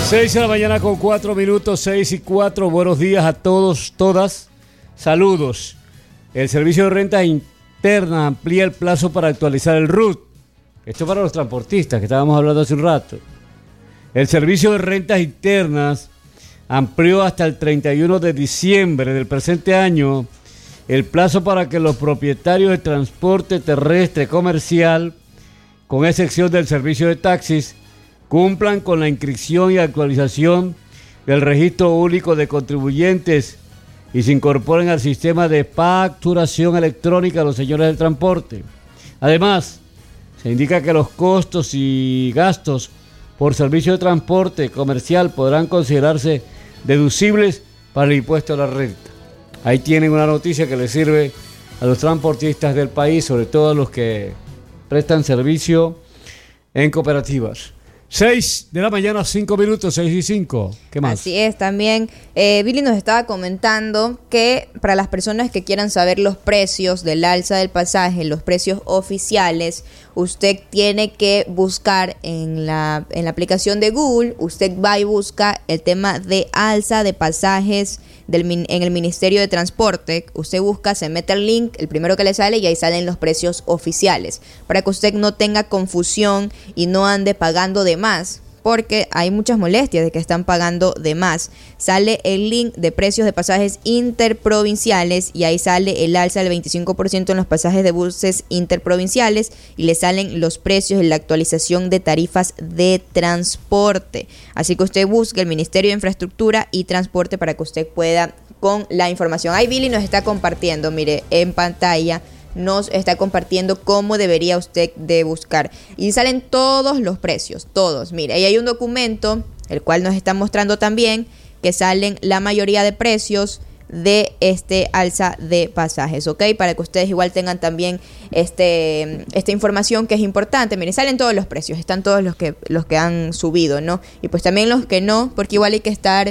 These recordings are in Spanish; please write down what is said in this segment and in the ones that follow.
6 de la mañana con 4 minutos, 6:04. Buenos días a todos, todas. Saludos. El Servicio de Rentas Internas amplía el plazo para actualizar el RUT. Esto para los transportistas, que estábamos hablando hace un rato. El Servicio de Rentas Internas amplió hasta el 31 de diciembre del presente año el plazo para que los propietarios de transporte terrestre comercial, con excepción del servicio de taxis, cumplan con la inscripción y actualización del registro único de contribuyentes y se incorporen al sistema de facturación electrónica de los señores del transporte. Además, se indica que los costos y gastos por servicio de transporte comercial podrán considerarse deducibles para el impuesto a la renta. Ahí tienen una noticia que les sirve a los transportistas del país, sobre todo a los que prestan servicio en cooperativas. 6 de la mañana, 5 minutos, 6:05. ¿Qué más? Así es, también Billy nos estaba comentando que para las personas que quieran saber los precios del alza del pasaje, los precios oficiales, usted tiene que buscar en la aplicación de Google, usted va y busca el tema de alza de pasajes en el Ministerio de Transporte. Usted busca, se mete el link, el primero que le sale, y ahí salen los precios oficiales, para que usted no tenga confusión y no ande pagando de más, porque hay muchas molestias de que están pagando de más. Sale el link de precios de pasajes interprovinciales y ahí sale el alza del 25% en los pasajes de buses interprovinciales y le salen los precios en la actualización de tarifas de transporte. Así que usted busque el Ministerio de Infraestructura y Transporte para que usted pueda con la información. Ahí Billy nos está compartiendo, mire, en pantalla nos está compartiendo cómo debería usted de buscar. Y salen todos los precios, todos. Mire, ahí hay un documento, el cual nos está mostrando también que salen la mayoría de precios de este alza de pasajes, ¿ok? Para que ustedes igual tengan también esta información que es importante. Miren, salen todos los precios, están todos los que han subido, ¿no? Y pues también los que no, porque igual hay que estar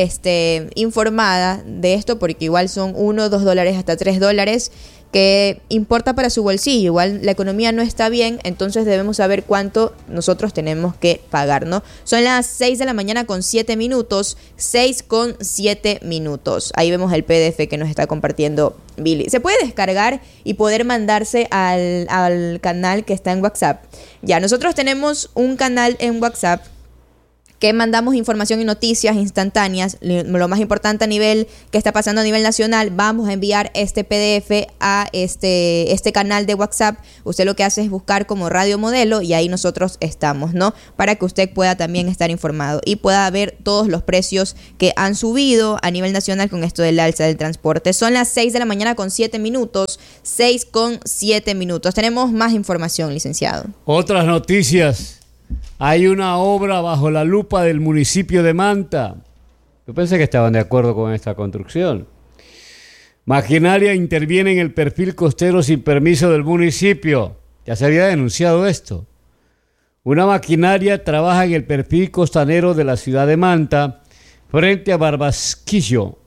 informada de esto, porque igual son $1, $2, hasta $3 que importa para su bolsillo. Igual la economía no está bien, entonces debemos saber cuánto nosotros tenemos que pagar, ¿no? Son las 6 de la mañana con 7 minutos, 6 con 7 minutos. Ahí vemos el PDF que nos está compartiendo Billy. Se puede descargar y poder mandarse al canal que está en WhatsApp. Ya, nosotros tenemos un canal en WhatsApp que mandamos información y noticias instantáneas, lo más importante a nivel que está pasando a nivel nacional. Vamos a enviar este PDF a este canal de WhatsApp. Usted lo que hace es buscar como Radio Modelo y ahí nosotros estamos, ¿no? Para que usted pueda también estar informado y pueda ver todos los precios que han subido a nivel nacional con esto del alza del transporte. Son las 6 de la mañana con 7 minutos, 6 con 7 minutos. Tenemos más información, licenciado. Otras noticias. Hay una obra bajo la lupa del municipio de Manta. Yo pensé que estaban de acuerdo con esta construcción. Maquinaria interviene en el perfil costero sin permiso del municipio. Ya se había denunciado esto. Una maquinaria trabaja en el perfil costanero de la ciudad de Manta, frente a Barbasquillo,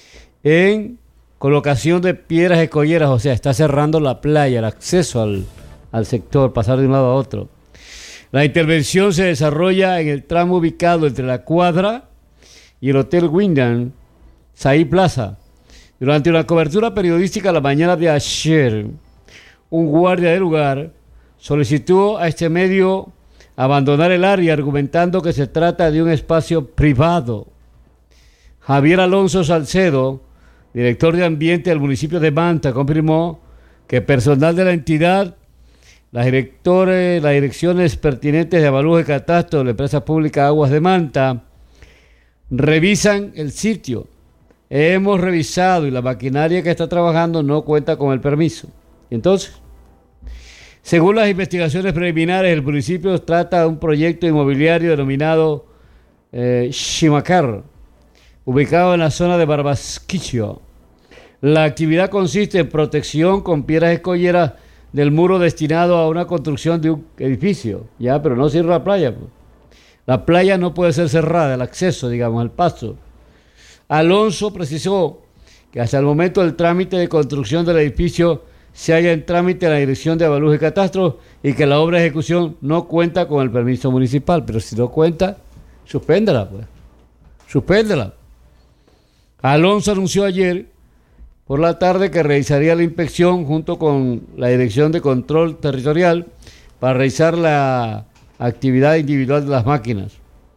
en colocación de piedras escolleras. O sea, está cerrando la playa, el acceso al sector, pasar de un lado a otro. La intervención se desarrolla en el tramo ubicado entre la cuadra y el Hotel Wyndham, Saí Plaza. Durante una cobertura periodística la mañana de ayer, un guardia del lugar solicitó a este medio abandonar el área, argumentando que se trata de un espacio privado. Javier Alonso Salcedo, director de Ambiente del municipio de Manta, confirmó que personal de la entidad, las direcciones pertinentes de avalúo de catastro de la empresa pública Aguas de Manta revisan el sitio. Hemos revisado y la maquinaria que está trabajando no cuenta con el permiso. Entonces, según las investigaciones preliminares, el municipio trata de un proyecto inmobiliario denominado Shimacar, ubicado en la zona de Barbasquillo. La actividad consiste en protección con piedras escolleras del muro destinado a una construcción de un edificio, ya, pero no cierra la playa. La playa no puede ser cerrada, el acceso, digamos, al paso. Alonso precisó que hasta el momento del trámite de construcción del edificio se halla en trámite en la Dirección de Avalúos y Catastro y que la obra de ejecución no cuenta con el permiso municipal, pero si no cuenta, Suspéndela, pues. Suspéndela. Alonso anunció ayer por la tarde que realizaría la inspección junto con la Dirección de Control Territorial para realizar la actividad individual de las máquinas.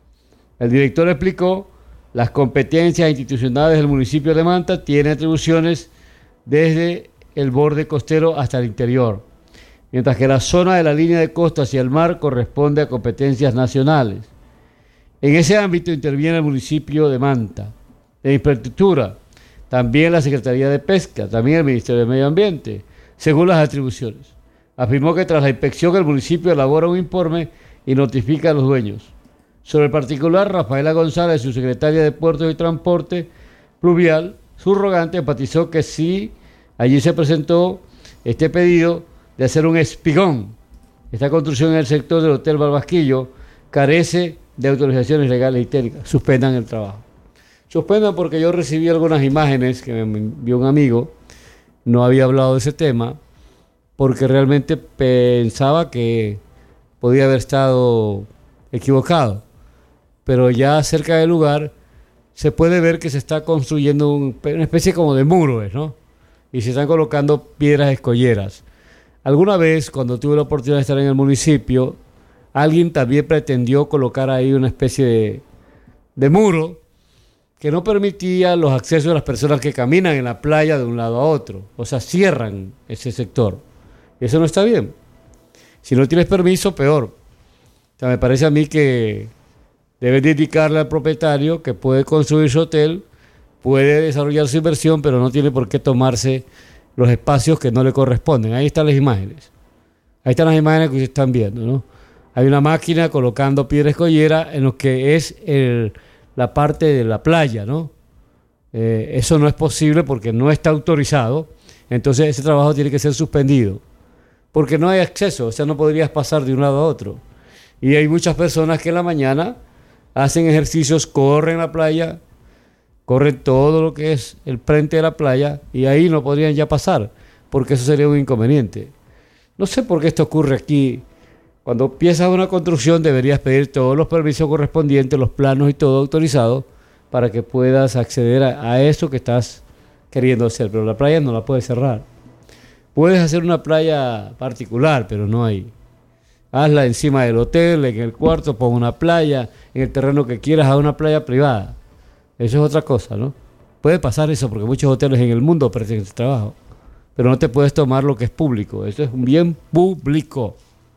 El director explicó: las competencias institucionales del municipio de Manta tienen atribuciones desde el borde costero hasta el interior, mientras que la zona de la línea de costa hacia el mar corresponde a competencias nacionales. En ese ámbito interviene el municipio de Manta. De infraestructura, también la Secretaría de Pesca, también el Ministerio de Medio Ambiente, según las atribuciones. Afirmó que tras la inspección el municipio elabora un informe y notifica a los dueños. Sobre el particular, Rafaela González, su secretaria de Puertos y Transporte Pluvial, subrogante, enfatizó que sí, allí se presentó este pedido de hacer un espigón. Esta construcción en el sector del Hotel Barbasquillo carece de autorizaciones legales y técnicas. Suspendan el trabajo. Suspendan porque yo recibí algunas imágenes que me envió un amigo, no había hablado de ese tema, porque realmente pensaba que podía haber estado equivocado. Pero ya cerca del lugar se puede ver que se está construyendo una especie como de muro, ¿no? Y se están colocando piedras escolleras. Alguna vez, cuando tuve la oportunidad de estar en el municipio, alguien también pretendió colocar ahí una especie de muro que no permitía los accesos de las personas que caminan en la playa de un lado a otro. O sea, cierran ese sector. Eso no está bien. Si no tienes permiso, peor. O sea, me parece a mí que debes dedicarle al propietario que puede construir su hotel, puede desarrollar su inversión, pero no tiene por qué tomarse los espacios que no le corresponden. Ahí están las imágenes. Ahí están las imágenes que ustedes están viendo, ¿no? Hay una máquina colocando piedra escollera en lo que es la parte de la playa, ¿no? Eso no es posible porque no está autorizado. Entonces ese trabajo tiene que ser suspendido porque no hay acceso, o sea, no podrías pasar de un lado a otro. Y hay muchas personas que en la mañana hacen ejercicios, corren la playa, corren todo lo que es el frente de la playa y ahí no podrían ya pasar porque eso sería un inconveniente. No sé por qué esto ocurre aquí. Cuando empiezas una construcción deberías pedir todos los permisos correspondientes, los planos y todo autorizado para que puedas acceder a eso que estás queriendo hacer. Pero la playa no la puedes cerrar. Puedes hacer una playa particular, pero no ahí. Hazla encima del hotel, en el cuarto, pon una playa, en el terreno que quieras, haz una playa privada. Eso es otra cosa, ¿no? Puede pasar eso porque muchos hoteles en el mundo ofrecen ese trabajo. Pero no te puedes tomar lo que es público. Eso es un bien público.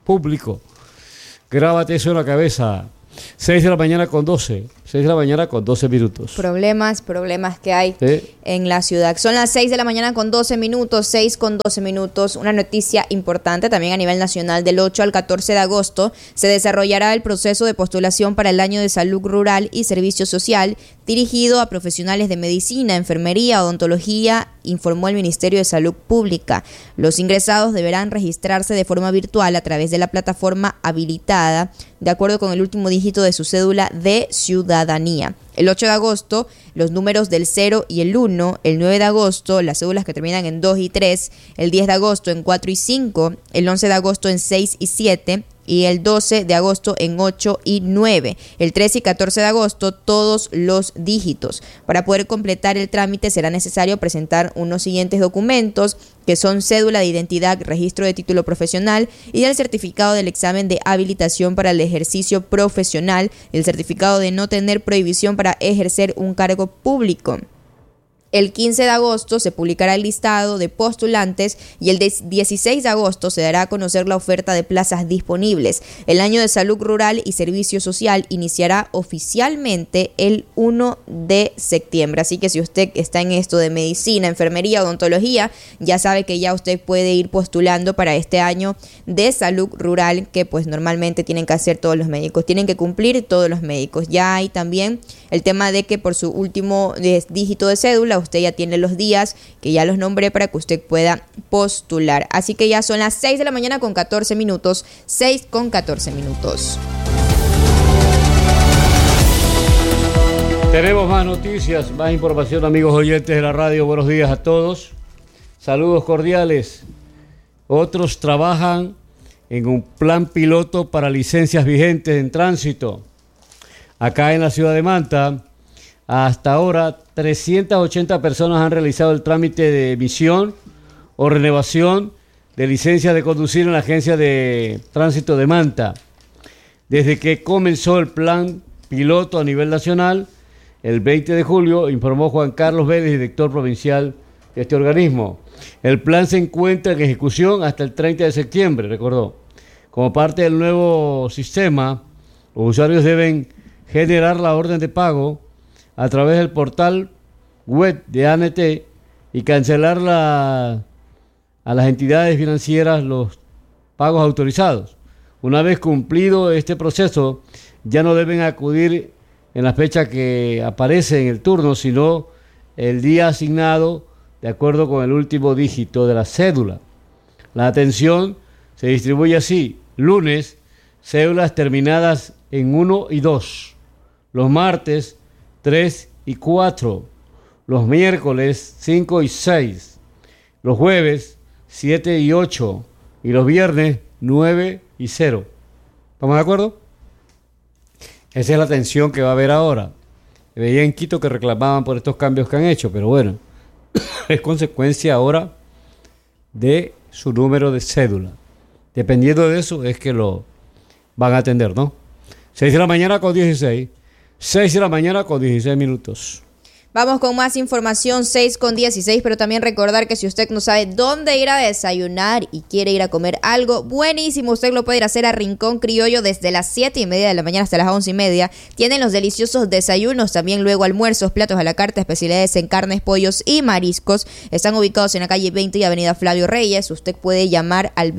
Grábate eso en la cabeza. 6 de la mañana con 12 minutos. Problemas que hay en la ciudad. Son las 6 de la mañana con 12 minutos, 6 con 12 minutos. Una noticia importante también a nivel nacional: del 8 al 14 de agosto se desarrollará el proceso de postulación para el año de salud rural y servicio social dirigido a profesionales de medicina, enfermería, odontología, informó el Ministerio de Salud Pública. Los ingresados deberán registrarse de forma virtual a través de la plataforma habilitada, de acuerdo con el último dígito de su cédula de ciudadanía. El 8 de agosto, los números del 0 y el 1, el 9 de agosto, las cédulas que terminan en 2 y 3, el 10 de agosto en 4 y 5, el 11 de agosto en 6 y 7, y el 12 de agosto en 8 y 9. El 13 y 14 de agosto todos los dígitos. Para poder completar el trámite será necesario presentar unos siguientes documentos, que son cédula de identidad, registro de título profesional y el certificado del examen de habilitación para el ejercicio profesional, el certificado de no tener prohibición para ejercer un cargo público. El 15 de agosto se publicará el listado de postulantes y el 16 de agosto se dará a conocer la oferta de plazas disponibles. El año de salud rural y servicio social iniciará oficialmente el 1 de septiembre. Así que si usted está en esto de medicina, enfermería, odontología, ya sabe que ya usted puede ir postulando para este año de salud rural, que pues normalmente tienen que hacer todos los médicos, tienen que cumplir todos los médicos. Ya hay también el tema de que por su último dígito de cédula usted ya tiene los días que ya los nombré para que usted pueda postular. Así que ya son las 6 de la mañana con 14 minutos. 6 con 14 minutos. Tenemos más noticias, más información, amigos oyentes de la radio. Buenos días a todos. Saludos cordiales. Otros trabajan en un plan piloto para licencias vigentes en tránsito. Acá en la ciudad de Manta, hasta ahora 380 personas han realizado el trámite de emisión o renovación de licencia de conducir en la Agencia de Tránsito de Manta. Desde que comenzó el plan piloto a nivel nacional, el 20 de julio, informó Juan Carlos Vélez, director provincial de este organismo. El plan se encuentra en ejecución hasta el 30 de septiembre, recordó. Como parte del nuevo sistema, los usuarios deben generar la orden de pago a través del portal web de ANT y cancelar a las entidades financieras los pagos autorizados. Una vez cumplido este proceso, ya no deben acudir en la fecha que aparece en el turno, sino el día asignado de acuerdo con el último dígito de la cédula. La atención se distribuye así: lunes, cédulas terminadas en 1 y 2, los martes 3 y 4, los miércoles 5 y 6, los jueves 7 y 8 y los viernes 9 y 0. ¿Estamos de acuerdo? Esa es la atención que va a haber ahora. Veía en Quito que reclamaban por estos cambios que han hecho, pero bueno, es consecuencia ahora de su número de cédula. Dependiendo de eso es que lo van a atender, ¿no? 6 de la mañana con 16. 6 de la mañana con 16 minutos. Vamos con más información, 6:16, pero también recordar que si usted no sabe dónde ir a desayunar y quiere ir a comer algo buenísimo, usted lo puede ir a hacer a Rincón Criollo desde las 7:30 de la mañana hasta las 11:30. Tienen los deliciosos desayunos, también luego almuerzos, platos a la carta, especialidades en carnes, pollos y mariscos. Están ubicados en la calle 20 y avenida Flavio Reyes. Usted puede llamar al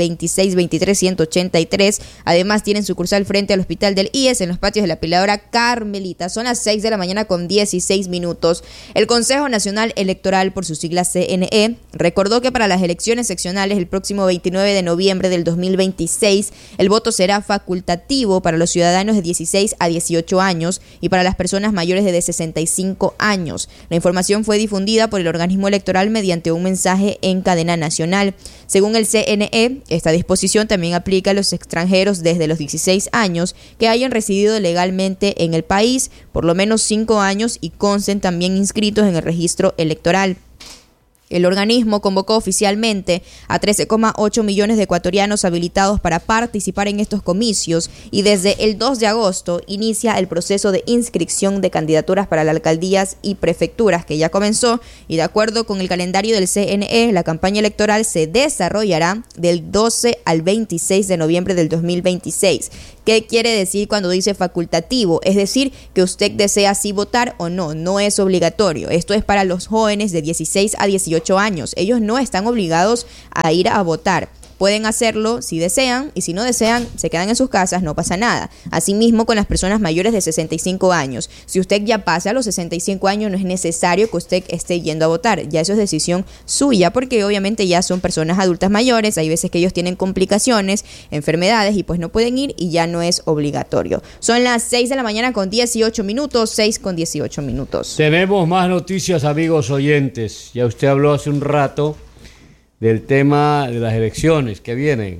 2623-183. Además, tienen sucursal frente al Hospital del IES en los patios de la Piladora Carmelita. Son las 6 de la mañana con 16 minutos. El Consejo Nacional Electoral, por su sigla CNE, recordó que para las elecciones seccionales el próximo 29 de noviembre del 2026, el voto será facultativo para los ciudadanos de 16 a 18 años y para las personas mayores de 65 años. La información fue difundida por el organismo electoral mediante un mensaje en cadena nacional. Según el CNE, esta disposición también aplica a los extranjeros desde los 16 años que hayan residido legalmente en el país por lo menos 5 años y consten también inscritos en el registro electoral. El organismo convocó oficialmente a 13,8 millones de ecuatorianos habilitados para participar en estos comicios y desde el 2 de agosto inicia el proceso de inscripción de candidaturas para las alcaldías y prefecturas que ya comenzó y de acuerdo con el calendario del CNE, la campaña electoral se desarrollará del 12 al 26 de noviembre del 2026. ¿Qué quiere decir cuando dice facultativo? Es decir, que usted desea sí votar o no, no es obligatorio. Esto es para los jóvenes de 16 a 18 años. Ellos no están obligados a ir a votar. Pueden hacerlo si desean y si no desean, se quedan en sus casas, no pasa nada. Asimismo, con las personas mayores de 65 años. Si usted ya pasa a los 65 años, no es necesario que usted esté yendo a votar. Ya eso es decisión suya, porque obviamente ya son personas adultas mayores. Hay veces que ellos tienen complicaciones, enfermedades y pues no pueden ir y ya no es obligatorio. Son las 6 de la mañana con 18 minutos, 6:18 minutos. Tenemos más noticias, amigos oyentes. Ya usted habló hace un rato del tema de las elecciones que vienen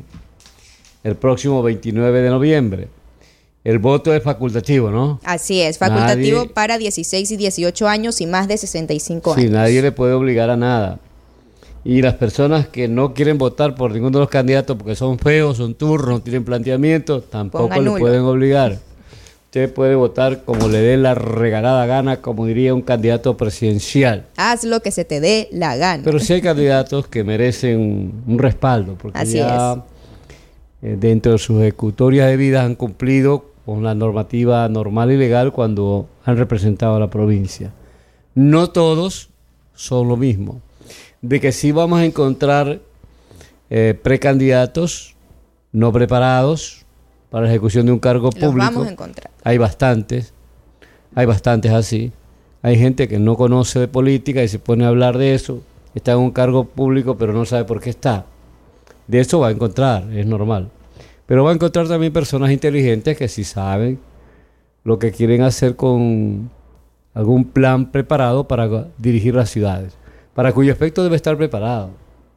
el próximo 29 de noviembre. El voto es facultativo, ¿no? Así es, facultativo para 16 y 18 años y más de 65 años. Sí, nadie le puede obligar a nada. Y las personas que no quieren votar por ninguno de los candidatos porque son feos, son turros, no tienen planteamiento, tampoco le pueden obligar. Usted puede votar como le dé la regalada gana, como diría un candidato presidencial. Haz lo que se te dé la gana. Pero sí hay candidatos que merecen un respaldo, porque así ya dentro de sus ejecutorias de vida han cumplido con la normativa normal y legal cuando han representado a la provincia. No todos son lo mismo. De que sí vamos a encontrar precandidatos no preparados para la ejecución de un cargo público. Los vamos a encontrar. Hay bastantes así. Hay gente que no conoce de política y se pone a hablar de eso. Está en un cargo público pero no sabe por qué está. De eso va a encontrar, es normal. Pero va a encontrar también personas inteligentes que sí saben lo que quieren hacer con algún plan preparado para dirigir las ciudades. Para cuyo efecto debe estar preparado.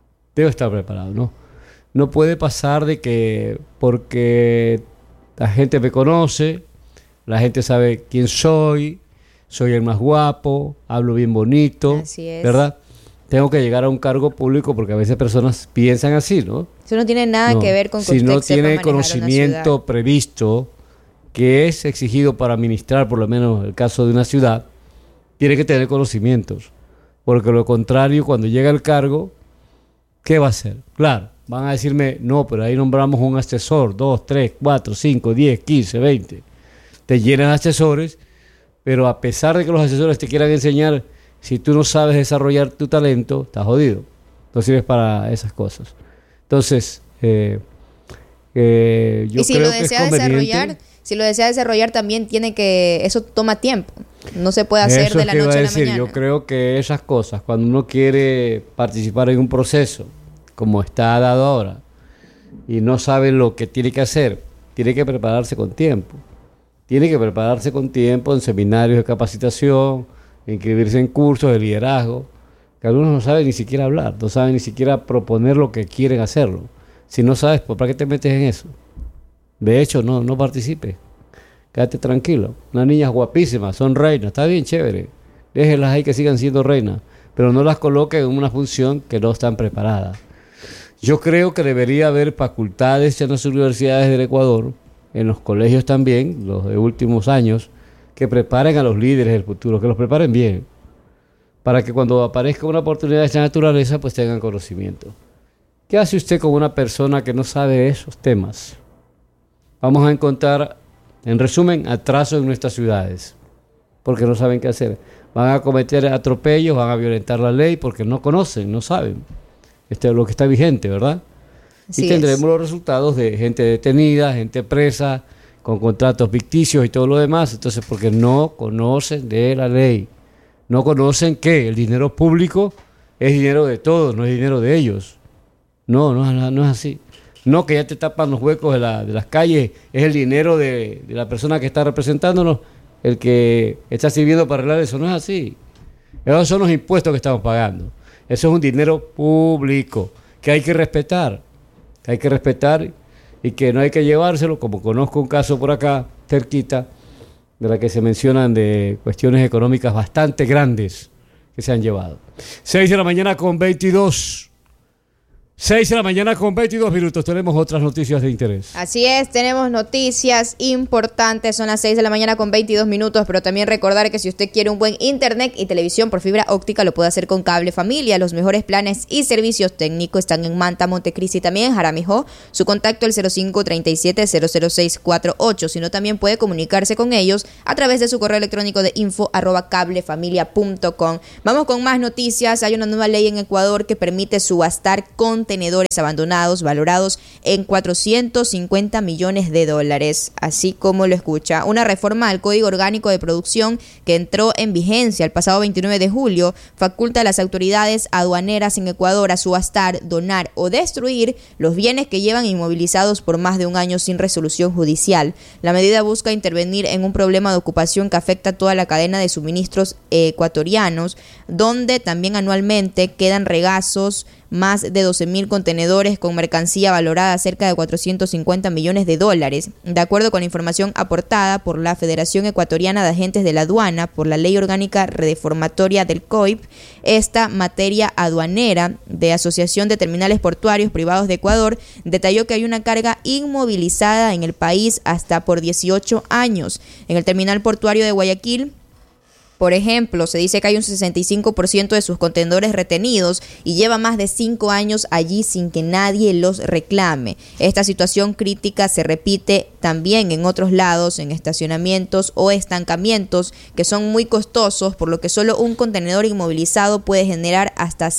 ¿No? No puede pasar de que porque la gente me conoce, La gente sabe quién soy el más guapo, hablo bien bonito, Así es. ¿verdad? Tengo que llegar a un cargo público porque a veces personas piensan así, ¿no? Eso no tiene nada No. que ver con que Si usted no sepa tiene manejar una conocimiento ciudad. previsto que es exigido para administrar, por lo menos el caso de una ciudad, tiene que tener conocimientos. Porque lo contrario, cuando llega el cargo, ¿qué va a hacer? Claro, van a decirme, no, pero ahí nombramos un asesor, 2, 3, 4, 5, 10, 15, 20. Te llenan de asesores, pero a pesar de que los asesores te quieran enseñar, si tú no sabes desarrollar tu talento, estás jodido. No sirves para esas cosas. Entonces, yo Y si creo lo que es desea conveniente. desarrollar también tiene que, eso toma tiempo. No se puede hacer Eso de es la que iba noche a a la decir. mañana. Yo creo que esas cosas, cuando uno quiere participar en un proceso, como está dado ahora, y no sabe lo que tiene que hacer, tiene que prepararse con tiempo. Tiene que prepararse con tiempo en seminarios de capacitación, inscribirse en cursos de liderazgo, que algunos no saben ni siquiera hablar, no saben ni siquiera proponer lo que quieren hacerlo. Si no sabes, ¿por qué te metes en eso? De hecho, no participes. Quédate tranquilo. Unas niñas guapísimas, son reinas, está bien chévere. Déjenlas ahí que sigan siendo reinas, pero no las coloquen en una función que no están preparadas. Yo creo que debería haber facultades en las universidades del Ecuador, en los colegios también, los de últimos años, que preparen a los líderes del futuro, que los preparen bien, para que cuando aparezca una oportunidad de esta naturaleza, pues tengan conocimiento. ¿Qué hace usted con una persona que no sabe esos temas? Vamos a encontrar, en resumen, atrasos en nuestras ciudades, porque no saben qué hacer. Van a cometer atropellos, van a violentar la ley porque no conocen, no saben. Esto es lo que está vigente, ¿verdad? Así Y tendremos es. los resultados de gente detenida, gente presa, con contratos ficticios y todo lo demás. Entonces, porque no conocen de la ley. No conocen que el dinero público es dinero de todos, no es dinero de ellos. No es así. No que ya te tapan los huecos de las calles, es el dinero de la persona que está representándonos el que está sirviendo para arreglar eso. No es así. Esos son los impuestos que estamos pagando. Eso es un dinero público que hay que respetar. Y que no hay que llevárselo, como conozco un caso por acá, cerquita, de la que se mencionan de cuestiones económicas bastante grandes que se han llevado. 6 de la mañana con 22. 6 de la mañana con 22 minutos. Tenemos otras noticias de interés. Así es, tenemos noticias importantes, son las 6 de la mañana con 22 minutos, pero también recordar que si usted quiere un buen internet y televisión por fibra óptica, lo puede hacer con Cable Familia. Los mejores planes y servicios técnicos están en Manta, Montecristi y también en Jaramijó. Su contacto el 0537-00648, sino también puede comunicarse con ellos a través de su correo electrónico de info@cablefamilia.com. Vamos con más noticias. Hay una nueva ley en Ecuador que permite subastar contenedores abandonados valorados en 450 millones de dólares, así como lo escucha. Una reforma al Código Orgánico de Producción que entró en vigencia el pasado 29 de julio faculta a las autoridades aduaneras en Ecuador a subastar, donar o destruir los bienes que llevan inmovilizados por más de un año sin resolución judicial. La medida busca intervenir en un problema de ocupación que afecta a toda la cadena de suministros ecuatorianos, donde también anualmente quedan regazos más de 12.000 contenedores con mercancía valorada a cerca de 450 millones de dólares. De acuerdo con la información aportada por la Federación Ecuatoriana de Agentes de la Aduana por la Ley Orgánica Reformatoria del COIP, esta materia aduanera de Asociación de Terminales Portuarios Privados de Ecuador detalló que hay una carga inmovilizada en el país hasta por 18 años. En el terminal portuario de Guayaquil, por ejemplo, se dice que hay un 65% de sus contenedores retenidos y lleva más de 5 años allí sin que nadie los reclame. Esta situación crítica se repite también en otros lados, en estacionamientos o estancamientos que son muy costosos, por lo que solo un contenedor inmovilizado puede generar hasta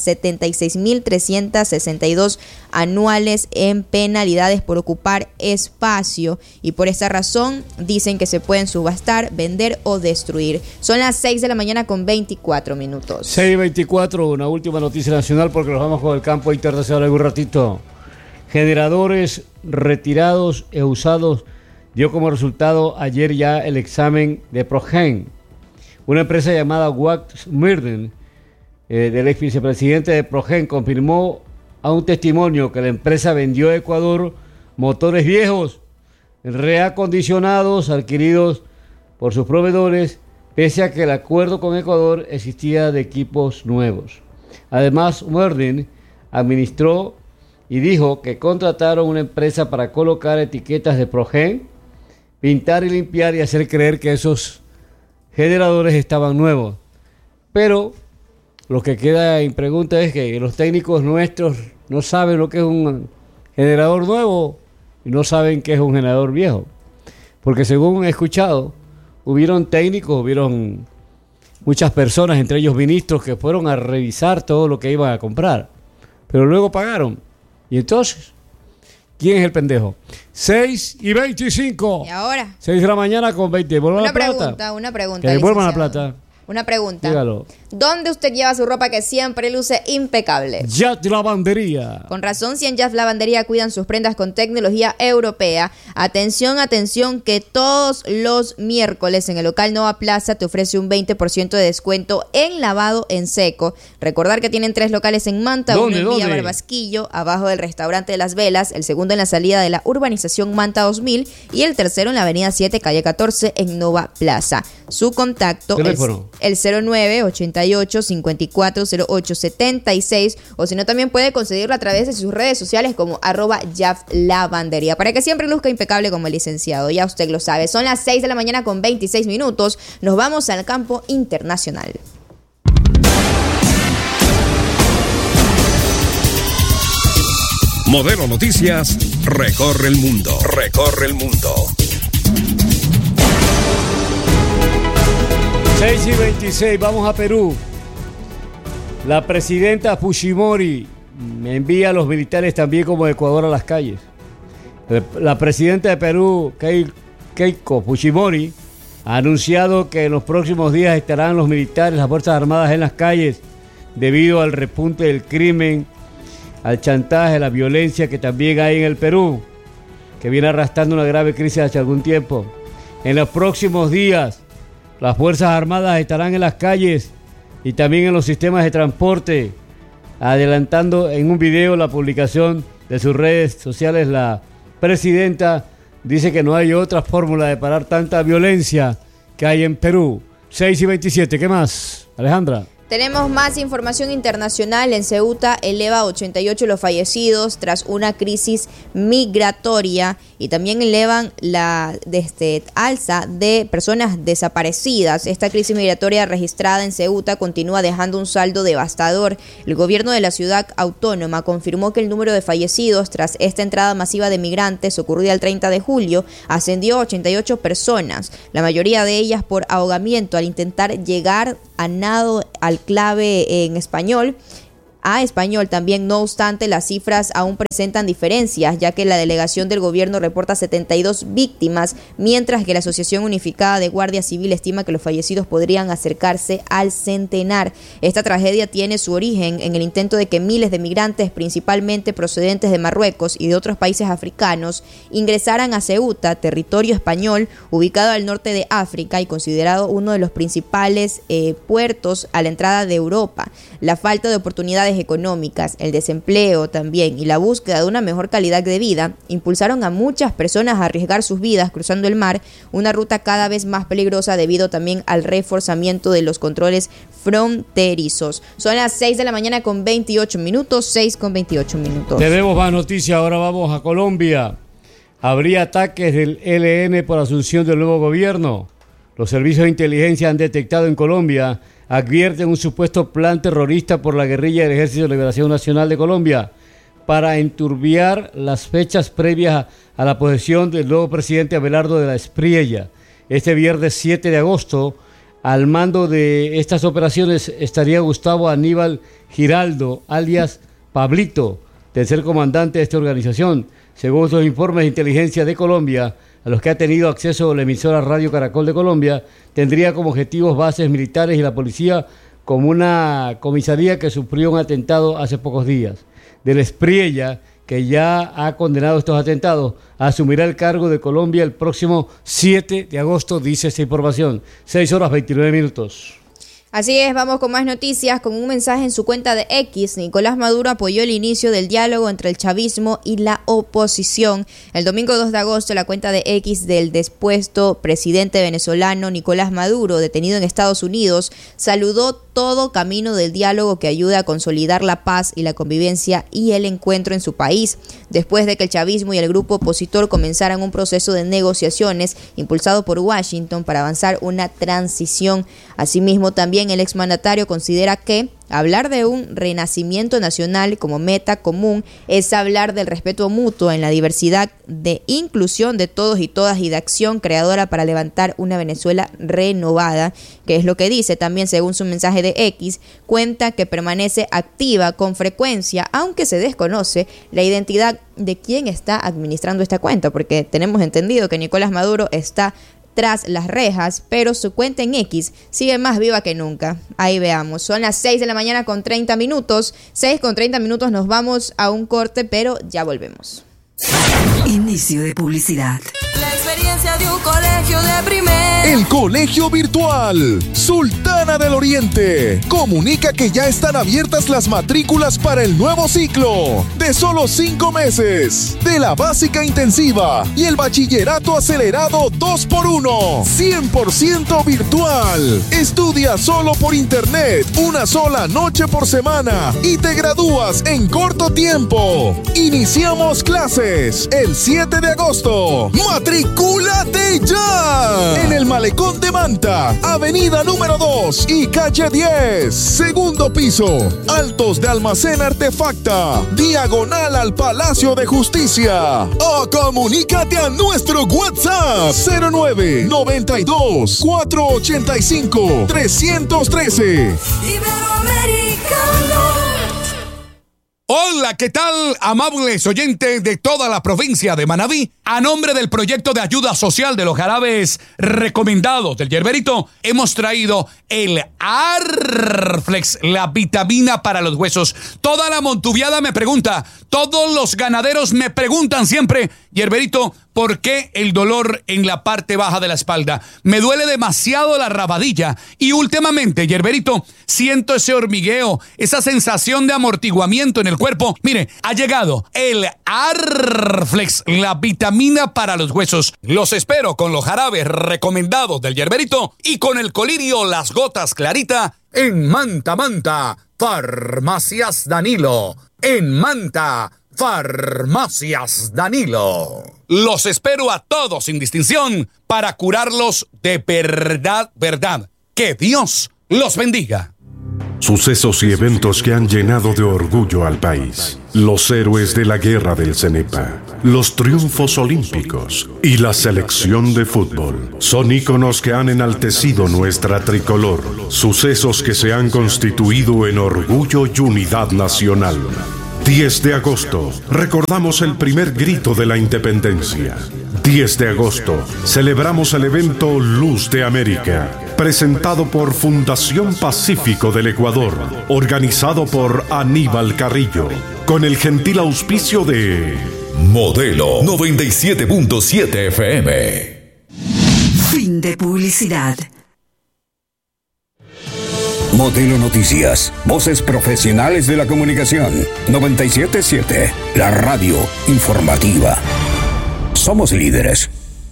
76.362 anuales en penalidades por ocupar espacio, y por esta razón dicen que se pueden subastar, vender o destruir. Son las 6 de la mañana con 24 minutos. 6:24, una última noticia nacional porque nos vamos con el campo internacional en un ratito. Generadores retirados e usados dio como resultado ayer ya el examen de Progen. Una empresa llamada Wax Mirden, del ex vicepresidente de Progen, confirmó a un testimonio que la empresa vendió a Ecuador motores viejos, reacondicionados, adquiridos por sus proveedores, pese a que el acuerdo con Ecuador existía de equipos nuevos. Además, Werdin administró y dijo que contrataron una empresa para colocar etiquetas de Progen, pintar y limpiar y hacer creer que esos generadores estaban nuevos. Pero lo que queda en pregunta es que los técnicos nuestros no saben lo que es un generador nuevo y no saben qué es un generador viejo. Porque según he escuchado, hubieron técnicos, hubieron muchas personas, entre ellos ministros, que fueron a revisar todo lo que iban a comprar. Pero luego pagaron. Y entonces, ¿quién es el pendejo? 6:25. ¿Y ahora? 6 de la mañana con 20. ¿Devuelvan la plata? Una pregunta. Que devuelvan la licenciado. plata. Una pregunta. Dígalo. ¿Dónde usted lleva su ropa que siempre luce impecable? Jet Lavandería. Con razón, si en Jazz Lavandería cuidan sus prendas con tecnología europea. Atención, atención, que todos los miércoles en el local Nova Plaza te ofrece un 20% de descuento en lavado en seco. Recordar que tienen 3 locales en Manta, uno en Vía Barbasquillo, abajo del restaurante de Las Velas, el segundo en la salida de la urbanización Manta 2000 y el tercero en la avenida 7, calle 14 en Nova Plaza. Su contacto Teléfono. Es el 0988-540876 o si no también puede conseguirlo a través de sus redes sociales como @JafLavandería para que siempre luzca impecable como el licenciado. Ya usted lo sabe. Son las 6 de la mañana con 26 minutos. Nos vamos al campo internacional. Modelo Noticias recorre el mundo. Recorre el mundo. 6:26, vamos a Perú. La presidenta Fujimori envía a los militares también como de Ecuador a las calles. La presidenta de Perú, Keiko Fujimori, ha anunciado que en los próximos días estarán los militares, las Fuerzas Armadas en las calles debido al repunte del crimen, al chantaje, la violencia que también hay en el Perú, que viene arrastrando una grave crisis hace algún tiempo. En los próximos días, las Fuerzas Armadas estarán en las calles y también en los sistemas de transporte, adelantando en un video la publicación de sus redes sociales. La presidenta dice que no hay otra fórmula de parar tanta violencia que hay en Perú. 6:27, ¿qué más, Alejandra? Tenemos más información internacional. En Ceuta eleva a 88 los fallecidos tras una crisis migratoria y también elevan la alza de personas desaparecidas. Esta crisis migratoria registrada en Ceuta continúa dejando un saldo devastador. El gobierno de la ciudad autónoma confirmó que el número de fallecidos tras esta entrada masiva de migrantes ocurrida el 30 de julio ascendió a 88 personas, la mayoría de ellas por ahogamiento al intentar llegar a nado al clave en español. A español también, no obstante, las cifras aún presentan diferencias, ya que la delegación del gobierno reporta 72 víctimas, mientras que la Asociación Unificada de Guardia Civil estima que los fallecidos podrían acercarse al centenar. Esta tragedia tiene su origen en el intento de que miles de migrantes, principalmente procedentes de Marruecos y de otros países africanos, ingresaran a Ceuta, territorio español, ubicado al norte de África y considerado uno de los principales puertos a la entrada de Europa. La falta de oportunidades económicas, el desempleo también y la búsqueda de una mejor calidad de vida impulsaron a muchas personas a arriesgar sus vidas cruzando el mar, una ruta cada vez más peligrosa debido también al reforzamiento de los controles fronterizos. Son las 6 de la mañana con 28 minutos, 6:28. Tenemos más noticias, ahora vamos a Colombia. Habría ataques del ELN por asunción del nuevo gobierno. Los servicios de inteligencia han detectado en Colombia, advierten un supuesto plan terrorista por la guerrilla del Ejército de Liberación Nacional de Colombia para enturbiar las fechas previas a la posesión del nuevo presidente Abelardo de la Espriella. Este viernes 7 de agosto, al mando de estas operaciones estaría Gustavo Aníbal Giraldo, alias Pablito, tercer comandante de esta organización, según los informes de inteligencia de Colombia, a los que ha tenido acceso la emisora Radio Caracol de Colombia. Tendría como objetivos bases militares y la policía, como una comisaría que sufrió un atentado hace pocos días. De la Espriella, que ya ha condenado estos atentados, asumirá el cargo de Colombia el próximo 7 de agosto, dice esta información. 6:29. Así es, vamos con más noticias. Con un mensaje en su cuenta de X, Nicolás Maduro apoyó el inicio del diálogo entre el chavismo y la oposición. El domingo 2 de agosto, la cuenta de X del depuesto presidente venezolano Nicolás Maduro, detenido en Estados Unidos, saludó todo camino del diálogo que ayude a consolidar la paz y la convivencia y el encuentro en su país, después de que el chavismo y el grupo opositor comenzaran un proceso de negociaciones impulsado por Washington para avanzar una transición. Asimismo, también el exmandatario considera que hablar de un renacimiento nacional como meta común es hablar del respeto mutuo en la diversidad, de inclusión de todos y todas y de acción creadora para levantar una Venezuela renovada, que es lo que dice también según su mensaje de X. Cuenta que permanece activa con frecuencia, aunque se desconoce la identidad de quien está administrando esta cuenta, porque tenemos entendido que Nicolás Maduro está tras las rejas, pero su cuenta en X sigue más viva que nunca. Ahí veamos, son las 6 de la mañana con 30 minutos. 6 con 30 minutos, nos vamos a un corte, pero ya volvemos. Inicio de publicidad. La experiencia de un colegio de primera. El colegio virtual Sultana del Oriente comunica que ya están abiertas las matrículas para el nuevo ciclo de solo 5 meses de la básica intensiva y el bachillerato acelerado 2x1, 100% virtual. Estudia solo por internet, una sola noche por semana y te gradúas en corto tiempo. Iniciamos clases el 7 de agosto. ¡Matricúlate ya! En el Malecón de Manta, avenida número 2 y calle 10, segundo piso, altos de Almacén Artefacta, diagonal al Palacio de Justicia. O comunícate a nuestro WhatsApp 0992 485 313. Iberoamericano. Hola, ¿qué tal, amables oyentes de toda la provincia de Manabí? A nombre del proyecto de ayuda social de los jarabes recomendados del Yerberito, hemos traído el Arflex, la vitamina para los huesos. Toda la montuviada me pregunta, todos los ganaderos me preguntan siempre, Yerberito, ¿por qué el dolor en la parte baja de la espalda? Me duele demasiado la rabadilla y últimamente, Yerberito, siento ese hormigueo, esa sensación de amortiguamiento en el cuerpo. Mire, ha llegado el Arflex, la vitamina para los huesos. Los espero con los jarabes recomendados del Yerberito y con el colirio Las Gotas Clarita en Manta, Farmacias Danilo. En Manta, Farmacias Danilo. Los espero a todos sin distinción para curarlos de verdad. Que Dios los bendiga. Sucesos y eventos que han llenado de orgullo al país. Los héroes de la guerra del Cenepa, los triunfos olímpicos y la selección de fútbol son íconos que han enaltecido nuestra tricolor. Sucesos que se han constituido en orgullo y unidad nacional. 10 de agosto, recordamos el primer grito de la independencia. 10 de agosto, celebramos el evento Luz de América, presentado por Fundación Pacífico del Ecuador, organizado por Aníbal Carrillo, con el gentil auspicio de Modelo 97.7 FM. Fin de publicidad. Modelo Noticias, voces profesionales de la comunicación. 97.7, la radio informativa. Somos líderes.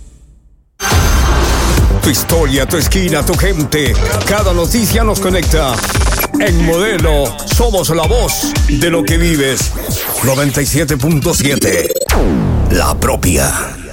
Tu historia, tu esquina, tu gente. Cada noticia nos conecta. En Modelo somos la voz de lo que vives. 97.7, la propia.